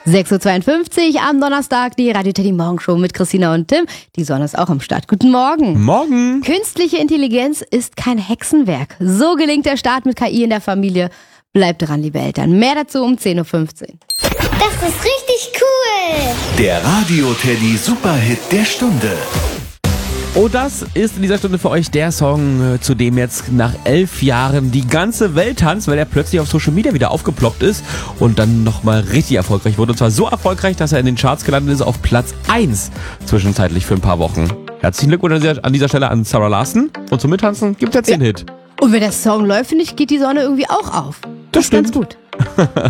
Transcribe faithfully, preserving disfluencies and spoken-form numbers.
sechs Uhr zweiundfünfzig am Donnerstag, die Radio Teddy Morgenshow mit Christina und Tim. Die Sonne ist auch am Start. Guten Morgen. Morgen. Künstliche Intelligenz ist kein Hexenwerk. So gelingt der Start mit K I in der Familie. Bleibt dran, liebe Eltern. Mehr dazu um zehn Uhr fünfzehn. Das ist richtig cool. Der Radio Teddy Superhit der Stunde. Oh, das ist in dieser Stunde für euch der Song, zu dem jetzt nach elf Jahren die ganze Welt tanzt, weil er plötzlich auf Social Media wieder aufgeploppt ist und dann nochmal richtig erfolgreich wurde. Und zwar so erfolgreich, dass er in den Charts gelandet ist auf Platz eins zwischenzeitlich für ein paar Wochen. Herzlichen Glückwunsch an dieser Stelle an Sarah Larson. Und zum Mittanzen gibt es jetzt den Hit. Und wenn der Song läuft, finde ich, geht die Sonne irgendwie auch auf. Das ist ganz gut.